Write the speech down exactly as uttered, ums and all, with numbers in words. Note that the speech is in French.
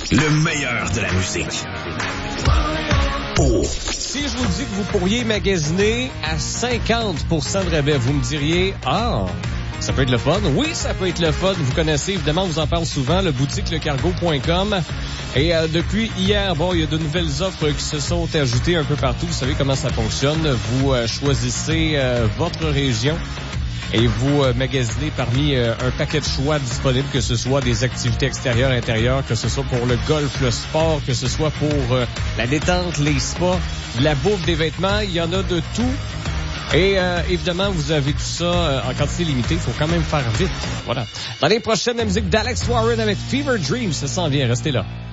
Le meilleur de la musique. Oh. Si je vous dis que vous pourriez magasiner à cinquante pour cent de rabais, vous me diriez, ah, ça peut être le fun. Oui, ça peut être le fun. Vous connaissez, évidemment, on vous en parle souvent, le boutique lecargo point com. Et euh, depuis hier, bon, il y a de nouvelles offres qui se sont ajoutées un peu partout. Vous savez comment ça fonctionne. Vous euh, choisissez euh, votre région et vous euh, magasinez parmi euh, un paquet de choix disponibles, que ce soit des activités extérieures, intérieures, que ce soit pour le golf, le sport, que ce soit pour euh, la détente, les spas, la bouffe, des vêtements. Il y en a de tout. Et euh, évidemment, vous avez tout ça euh, en quantité limitée. Il faut quand même faire vite. Voilà. Dans les prochaines, la musique d'Alex Warren avec Fever Dream, ça s'en vient. Restez là.